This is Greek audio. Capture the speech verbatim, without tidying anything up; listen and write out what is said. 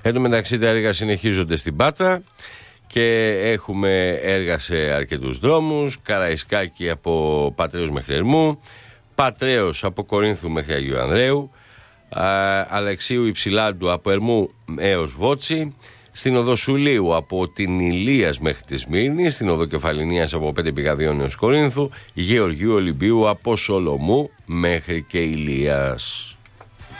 Εν τω μεταξύ τα έργα συνεχίζονται στην Πάτρα και έχουμε έργα σε αρκετούς δρόμους. Καραϊσκάκη από Πατρέους μέχρι Ερμού, Πατρέως από Κορίνθου μέχρι Αγίου Ανδρέου, Αλεξίου Υψηλάντου από Ερμού έως Βότσι, στην οδό Σουλίου από την Ηλίας μέχρι τη Σμύρνη, στην οδό Κεφαληνίας από Πέντε Πηγαδίων έως Κορίνθου, Γεωργίου Ολυμπίου από Σολομού μέχρι και Ηλίας.